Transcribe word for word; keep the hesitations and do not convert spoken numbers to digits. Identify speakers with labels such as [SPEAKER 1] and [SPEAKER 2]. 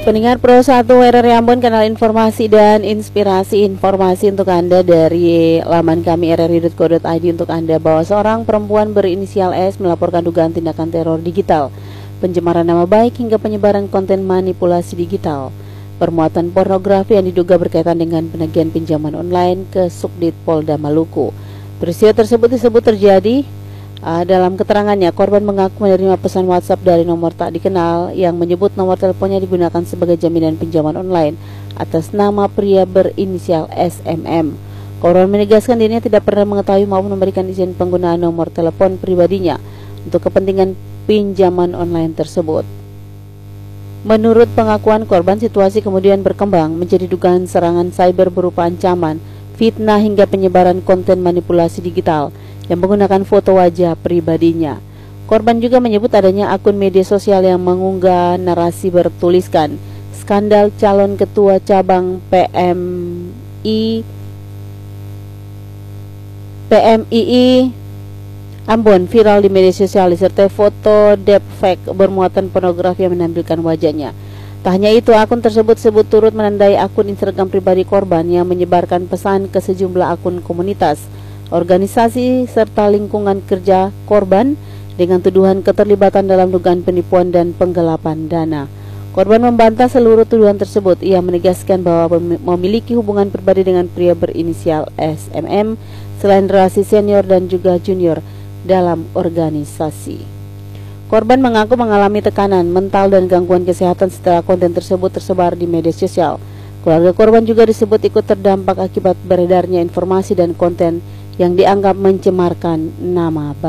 [SPEAKER 1] Pendengar Pro satu R R I Ambon, kanal informasi dan inspirasi informasi untuk Anda dari laman kami r r i dot co dot i d untuk Anda, bahwa seorang perempuan berinisial S melaporkan dugaan tindakan teror digital, pencemaran nama baik hingga penyebaran konten manipulasi digital, permuatan pornografi yang diduga berkaitan dengan penagihan pinjaman online ke Subdit Polda Maluku. Peristiwa tersebut disebut terjadi Uh, dalam keterangannya, korban mengaku menerima pesan WhatsApp dari nomor tak dikenal yang menyebut nomor teleponnya digunakan sebagai jaminan pinjaman online atas nama pria berinisial S M M. Korban menegaskan dirinya tidak pernah mengetahui maupun memberikan izin penggunaan nomor telepon pribadinya untuk kepentingan pinjaman online tersebut. Menurut pengakuan korban, situasi kemudian berkembang menjadi dugaan serangan cyber berupa ancaman, fitnah hingga penyebaran konten manipulasi digital yang menggunakan foto wajah pribadinya. Korban juga menyebut adanya akun media sosial yang mengunggah narasi bertuliskan skandal calon ketua cabang P M I P M I I Ambon viral di media sosial disertai foto deepfake bermuatan pornografi yang menampilkan wajahnya. Tak hanya itu, akun tersebut sebut turut menandai akun Instagram pribadi korban yang menyebarkan pesan ke sejumlah akun komunitas, organisasi serta lingkungan kerja korban dengan tuduhan keterlibatan dalam dugaan penipuan dan penggelapan dana. Korban membantah seluruh tuduhan tersebut. Ia menegaskan bahwa memiliki hubungan pribadi dengan pria berinisial S M M selain relasi senior dan juga junior dalam organisasi. Korban mengaku mengalami tekanan mental dan gangguan kesehatan setelah konten tersebut tersebar di media sosial. Keluarga korban juga disebut ikut terdampak akibat beredarnya informasi dan konten yang dianggap mencemarkan nama baik.